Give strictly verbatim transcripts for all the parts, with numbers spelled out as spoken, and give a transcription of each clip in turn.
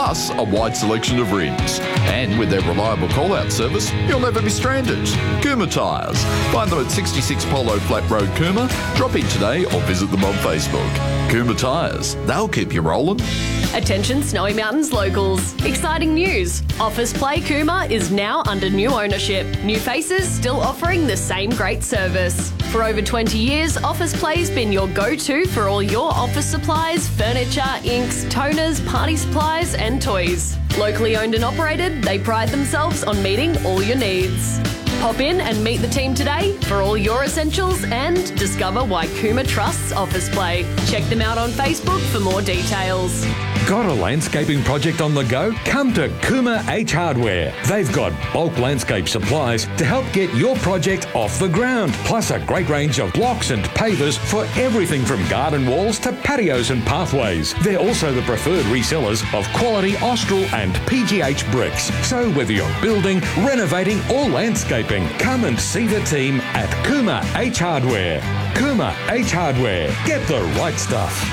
plus a wide selection of rims. And with their reliable call-out service, you'll never be stranded. Cooma Tyres. Find them at sixty-six Polo Flat Road, Cooma. Drop in today or visit them on Facebook. Cooma Tyres. They'll keep you rolling. Attention Snowy Mountains locals. Exciting news. Office Play Cooma is now under new ownership. New faces still offering the same great service. For over twenty years, Office Play's been your go-to for all your office supplies, furniture, inks, toners, party supplies and toys. Locally owned and operated, they pride themselves on meeting all your needs. Pop in and meet the team today for all your essentials and discover why Cooma trusts Office Play. Check them out on Facebook for more details. Got a landscaping project on the go? Come to Cooma H Hardware. They've got bulk landscape supplies to help get your project off the ground, plus a great range of blocks and pavers for everything from garden walls to patios and pathways. They're also the preferred resellers of quality Austral and P G H bricks. So whether you're building, renovating or landscaping, come and see the team at Cooma H Hardware. Cooma H Hardware. Get the right stuff.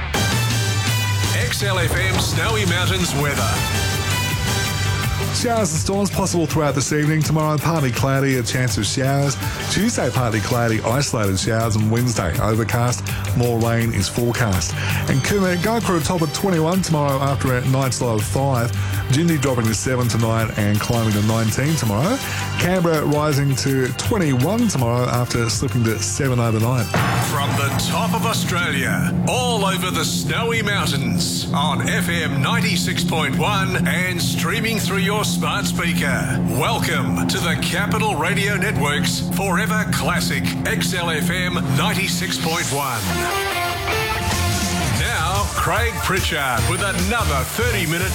X L F M Snowy Mountains weather. Showers and storms possible throughout this evening. Tomorrow, partly cloudy, a chance of showers. Tuesday, partly cloudy, isolated showers. And Wednesday, overcast, more rain is forecast. And Cooma going for a top of twenty-one tomorrow after a night's low of five. Jindy dropping to seven tonight and climbing to nineteen tomorrow. Canberra rising to twenty-one tomorrow after slipping to seven overnight. From the top of Australia, all over the Snowy Mountains, on F M ninety-six point one and streaming through your smart speaker. Welcome to the Capital Radio Network's Forever Classic X L F M ninety-six point one. Now, Craig Pritchard with another thirty minute